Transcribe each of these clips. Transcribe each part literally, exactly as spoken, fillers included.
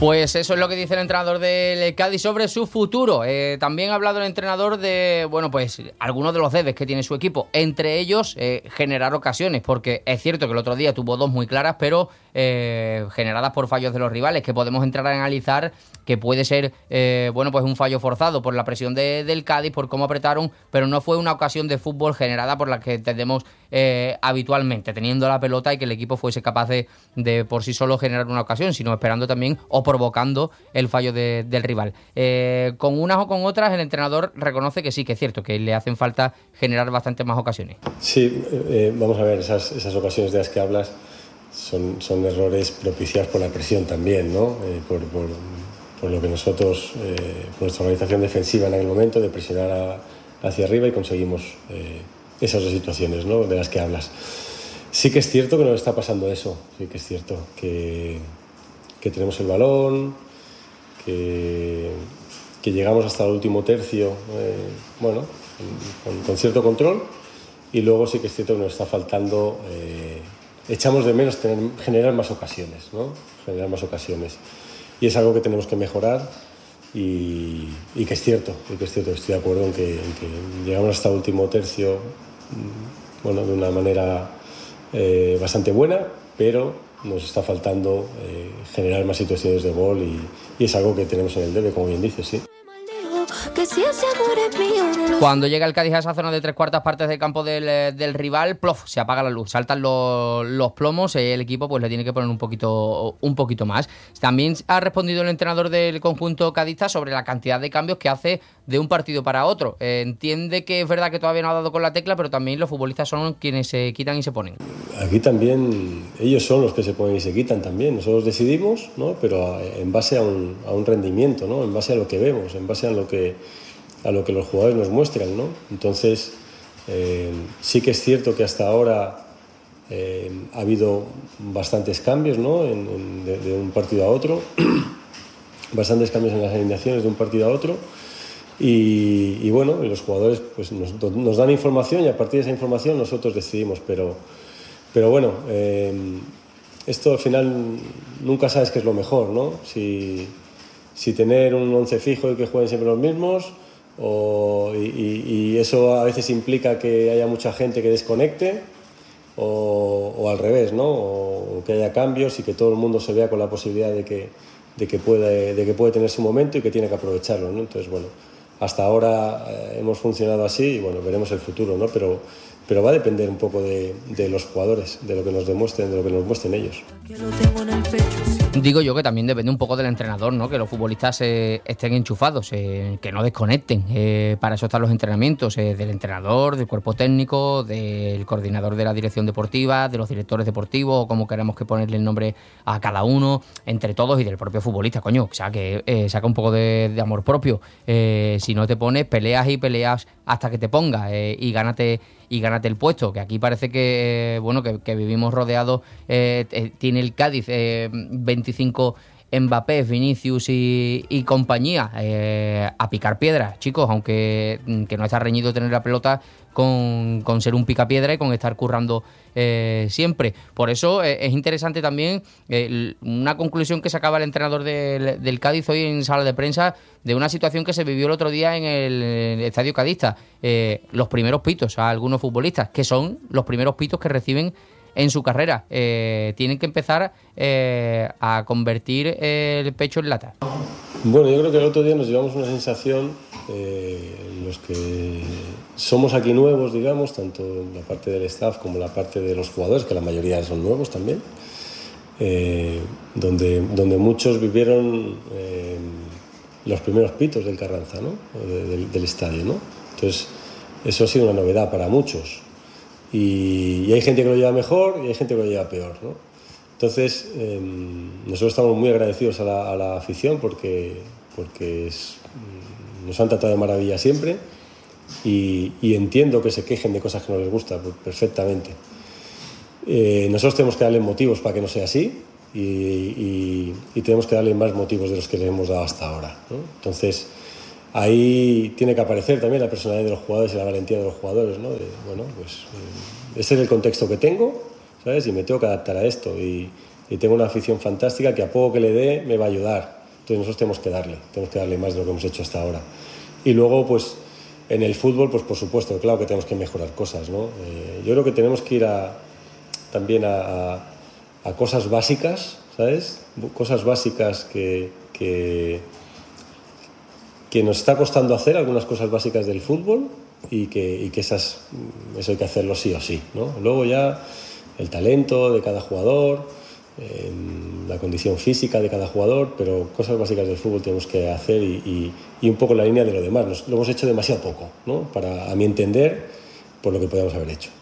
Pues eso es lo que dice el entrenador del Cádiz sobre su futuro. Eh, también ha hablado el entrenador de, bueno, pues algunos de los debes que tiene su equipo. Entre ellos, eh, generar ocasiones, porque es cierto que el otro día tuvo dos muy claras, pero eh, generadas por fallos de los rivales, que podemos entrar a analizar que puede ser, eh, bueno, pues un fallo forzado por la presión de, del Cádiz, por cómo apretaron, pero no fue una ocasión de fútbol generada por la que entendemos eh, habitualmente, teniendo la pelota y que el equipo fuese capaz de, de por sí solo generar una ocasión, sino esperando también o provocando el fallo de, del rival. Eh, con unas o con otras, el entrenador reconoce que sí, que es cierto, que le hacen falta generar bastante más ocasiones. Sí, eh, vamos a ver, esas, esas ocasiones de las que hablas son, son errores propiciados por la presión también, ¿no? Eh, por, por, por lo que nosotros, eh, por nuestra organización defensiva en aquel momento, de presionar a, hacia arriba y conseguimos eh, esas dos situaciones, ¿no?, de las que hablas. Sí que es cierto que nos está pasando eso, sí que es cierto que, que tenemos el balón, que, que llegamos hasta el último tercio, eh, bueno, con, con cierto control, y luego sí que es cierto que nos está faltando, eh, echamos de menos tener, generar más ocasiones, ¿no? Generar más ocasiones. Y es algo que tenemos que mejorar y, y que es cierto, y que es cierto, estoy de acuerdo en que, en que llegamos hasta el último tercio, bueno, de una manera eh, bastante buena, pero nos está faltando eh, generar más situaciones de gol y, y es algo que tenemos en el debe, como bien dices, sí. Cuando llega el Cádiz a esa zona de tres cuartas partes del campo del, del rival, plof, se apaga la luz, saltan los, los plomos, el equipo pues le tiene que poner un poquito, un poquito más. También ha respondido el entrenador del conjunto cadista sobre la cantidad de cambios que hace de un partido para otro. Eh, entiende que es verdad que todavía no ha dado con la tecla, pero también los futbolistas son quienes se quitan y se ponen. Aquí también ellos son los que se ponen y se quitan también. Nosotros decidimos, ¿no?, pero en base a un, a un rendimiento, ¿no?, en base a lo que vemos, en base a lo que a lo que los jugadores nos muestran, ¿no? Entonces, eh, sí que es cierto que hasta ahora eh, ha habido bastantes cambios, ¿no?, en, en, de, de un partido a otro, bastantes cambios en las alineaciones de un partido a otro, y, y bueno, los jugadores pues, nos, nos dan información y a partir de esa información nosotros decidimos, pero, pero bueno, eh, esto al final nunca sabes qué es lo mejor, ¿no? Si, si tener un once fijo y que jueguen siempre los mismos, O, y, y eso a veces implica que haya mucha gente que desconecte o, o al revés, ¿no?, o que haya cambios y que todo el mundo se vea con la posibilidad de que, de que, puede, de que puede tener su momento y que tiene que aprovecharlo, ¿no? Entonces, bueno, hasta ahora eh, hemos funcionado así y bueno, veremos el futuro, ¿no? Pero, pero va a depender un poco de, de los jugadores, de lo que nos demuestren, de lo que nos muestren ellos. Digo yo que también depende un poco del entrenador, ¿no?, que los futbolistas eh, estén enchufados, eh, que no desconecten. Eh, para eso están los entrenamientos, eh, del entrenador, del cuerpo técnico, del coordinador de la dirección deportiva, de los directores deportivos, o como queramos que ponerle el nombre a cada uno, entre todos, y del propio futbolista, coño, o sea, que eh, saca un poco de, de amor propio. Eh, si no te pones, peleas y peleas hasta que te pongas eh, y gánate y gánate el puesto, que aquí parece que, eh, bueno, que, que vivimos rodeados, eh, eh, tiene el Cádiz eh, veinticinco Mbappé, Vinicius y, y compañía eh, a picar piedras, chicos, aunque que no está reñido tener la pelota con, con ser un picapiedra y con estar currando eh, siempre. Por eso eh, es interesante también eh, una conclusión que sacaba el entrenador del, del Cádiz hoy en sala de prensa de una situación que se vivió el otro día en el, en el estadio cadista. Eh, los primeros pitos a algunos futbolistas, que son los primeros pitos que reciben en su carrera. Eh, tienen que empezar eh, a convertir el pecho en lata. Bueno, yo creo que el otro día nos llevamos una sensación, eh, los que somos aquí nuevos, digamos, tanto la parte del staff como la parte de los jugadores, que la mayoría son nuevos también, eh, donde, donde muchos vivieron eh, los primeros pitos del Carranza, ¿no?, de, del, del estadio, ¿no? Entonces, eso ha sido una novedad para muchos. Y, y hay gente que lo lleva mejor y hay gente que lo lleva peor, ¿no? Entonces, eh, nosotros estamos muy agradecidos a la, a la afición porque, porque es, nos han tratado de maravilla siempre y, y entiendo que se quejen de cosas que no les gustan perfectamente. Eh, nosotros tenemos que darle motivos para que no sea así y, y, y tenemos que darle más motivos de los que le hemos dado hasta ahora, ¿no? Entonces, ahí tiene que aparecer también la personalidad de los jugadores y la valentía de los jugadores, ¿no? De, bueno, pues eh, ese es el contexto que tengo, ¿sabes? Y me tengo que adaptar a esto y, y tengo una afición fantástica que a poco que le dé me va a ayudar. Entonces nosotros tenemos que darle, tenemos que darle más de lo que hemos hecho hasta ahora. Y luego, pues, en el fútbol, pues por supuesto, claro que tenemos que mejorar cosas, ¿no? Eh, yo creo que tenemos que ir a, también a, a, a cosas básicas, ¿sabes? Cosas básicas que, que, que nos está costando hacer, algunas cosas básicas del fútbol, y que, y que esas, eso hay que hacerlo sí o sí, ¿no? Luego ya el talento de cada jugador, eh, la condición física de cada jugador, pero cosas básicas del fútbol tenemos que hacer y, y, y un poco la línea de lo demás. Nos, lo hemos hecho demasiado poco, ¿no? Para, a mi entender, por lo que podíamos haber hecho.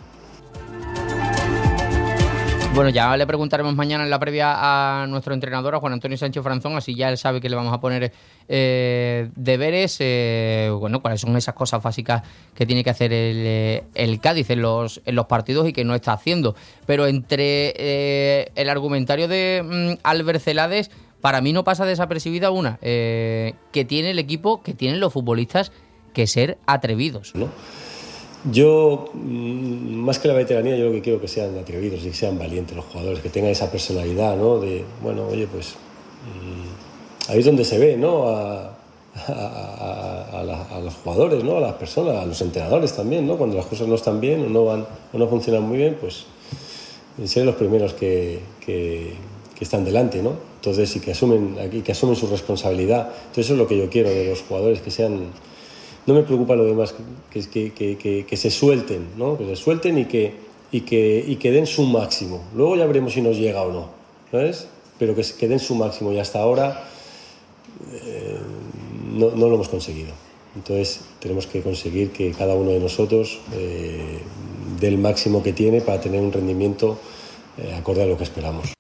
Bueno, ya le preguntaremos mañana en la previa a nuestro entrenador, a Juan Antonio Sánchez Franzón, así ya él sabe que le vamos a poner eh, deberes, eh, bueno, cuáles son esas cosas básicas que tiene que hacer el, el Cádiz en los, en los partidos y que no está haciendo. Pero entre eh, el argumentario de mm, Albert Celades, para mí no pasa desapercibida una, eh, que tiene el equipo, que tienen los futbolistas, que ser atrevidos, ¿no? Yo, más que la veteranía, yo lo que quiero que sean atrevidos y que sean valientes los jugadores, que tengan esa personalidad, ¿no? De, bueno, oye, pues mmm, ahí es donde se ve, ¿no? A, a, a, a, la, a los jugadores, ¿no? A las personas, a los entrenadores también, ¿no? Cuando las cosas no están bien o no van o no funcionan muy bien, pues ser los primeros que, que, que están delante, ¿no? Entonces, y que asumen, y que asumen su responsabilidad. Entonces, eso es lo que yo quiero de los jugadores, que sean... No me preocupa lo demás, que, que, que, que, que se suelten, ¿no? Que se suelten y que, y, que, y que den su máximo. Luego ya veremos si nos llega o no, ¿sabes? Pero que, que den su máximo, y hasta ahora eh, no, no lo hemos conseguido. Entonces tenemos que conseguir que cada uno de nosotros eh, dé el máximo que tiene para tener un rendimiento eh, acorde a lo que esperamos.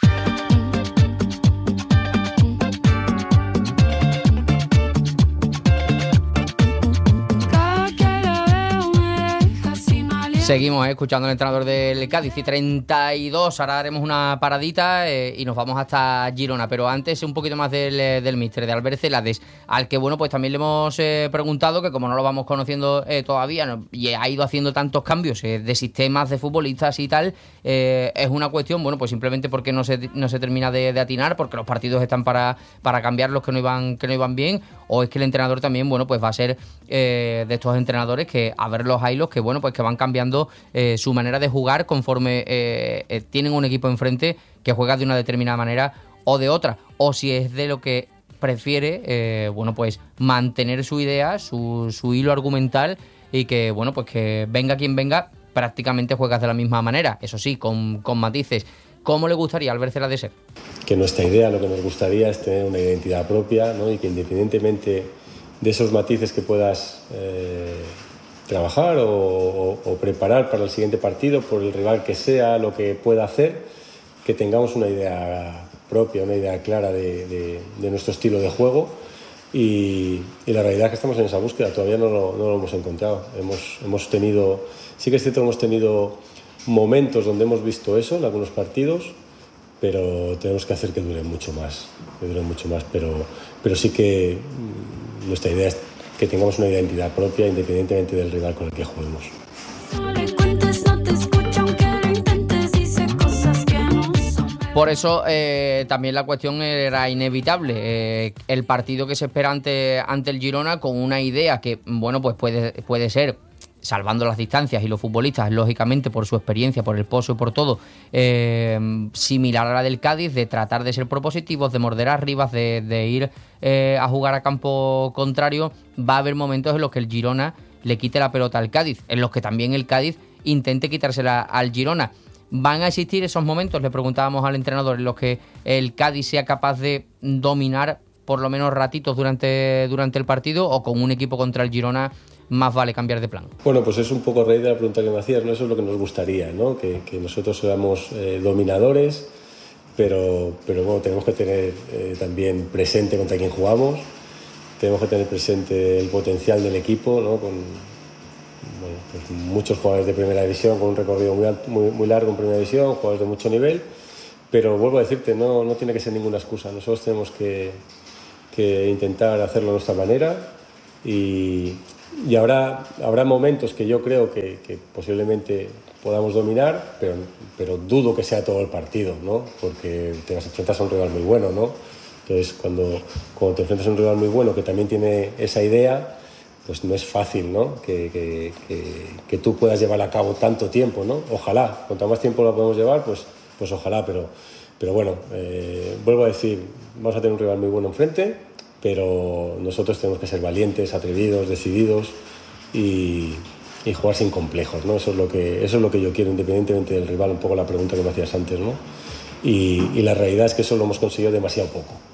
Seguimos eh, escuchando al entrenador del Cádiz, y treinta y dos, ahora haremos una paradita eh, y nos vamos hasta Girona, pero antes un poquito más del, del míster, de Albert Celades, al que bueno, pues también le hemos eh, preguntado, que como no lo vamos conociendo eh, todavía, no, y ha ido haciendo tantos cambios eh, de sistemas, de futbolistas y tal, eh, es una cuestión, bueno, pues simplemente porque no se, no se termina de, de atinar, porque los partidos están para, para cambiar los que no iban, que no iban bien, o es que el entrenador también, bueno, pues va a ser eh, de estos entrenadores que a ver los highlights, que bueno, pues que van cambiando Eh, su manera de jugar conforme eh, eh, tienen un equipo enfrente que juega de una determinada manera o de otra, o si es de lo que prefiere, eh, bueno, pues mantener su idea, su, su hilo argumental, y que, bueno, pues que venga quien venga, prácticamente juegas de la misma manera, eso sí, con, con matices. ¿Cómo le gustaría a Albert Celades ser? Que nuestra idea, lo que nos gustaría es tener una identidad propia, ¿no? Y que independientemente de esos matices que puedas eh, trabajar o, o, o preparar para el siguiente partido, por el rival que sea, lo que pueda hacer, que tengamos una idea propia, una idea clara de, de, de nuestro estilo de juego, y, y la realidad es que estamos en esa búsqueda, todavía no lo, no lo hemos encontrado. Hemos, hemos tenido, sí que es cierto que hemos tenido momentos donde hemos visto eso en algunos partidos, pero tenemos que hacer que dure mucho más, que dure mucho más, pero, pero sí que nuestra idea es que tengamos una identidad propia independientemente del rival con el que juguemos. Por eso eh, también la cuestión era inevitable. Eh, el partido que se espera ante, ante el Girona, con una idea que, bueno, pues puede, puede ser, salvando las distancias y los futbolistas, lógicamente, por su experiencia, por el pozo y por todo, eh, similar a la del Cádiz, de tratar de ser propositivos, de morder arriba, de, de ir eh, a jugar a campo contrario. Va a haber momentos en los que el Girona le quite la pelota al Cádiz, en los que también el Cádiz intente quitársela al Girona. ¿Van a existir esos momentos? Le preguntábamos al entrenador, en los que el Cádiz sea capaz de dominar por lo menos ratitos durante, durante el partido, o con un equipo contra el Girona más vale cambiar de plan. Bueno, pues es un poco raíz de la pregunta que me hacías, ¿no? Eso es lo que nos gustaría, ¿no? Que, que nosotros seamos eh, dominadores, pero, pero bueno, tenemos que tener eh, también presente contra quién jugamos, tenemos que tener presente el potencial del equipo, ¿no? Con bueno, pues muchos jugadores de primera división, con un recorrido muy, alto, muy, muy largo en primera división, jugadores de mucho nivel, pero vuelvo a decirte, no, no tiene que ser ninguna excusa. Nosotros tenemos que, que intentar hacerlo de nuestra manera, y, y habrá, habrá momentos que yo creo que, que posiblemente podamos dominar, pero, pero dudo que sea todo el partido, ¿no? Porque te vas a enfrentar a un rival muy bueno, ¿no? Entonces, cuando, cuando te enfrentas a un rival muy bueno que también tiene esa idea, pues no es fácil, ¿no? Que, que, que, que tú puedas llevar a cabo tanto tiempo, ¿no? Ojalá, cuanto más tiempo lo podemos llevar, pues, pues ojalá, pero, pero bueno, eh, vuelvo a decir, vamos a tener un rival muy bueno enfrente, pero nosotros tenemos que ser valientes, atrevidos, decididos y, y jugar sin complejos, ¿no? Eso es lo que, eso es lo que yo quiero, independientemente del rival, un poco la pregunta que me hacías antes, ¿no? Y, y la realidad es que eso lo hemos conseguido demasiado poco.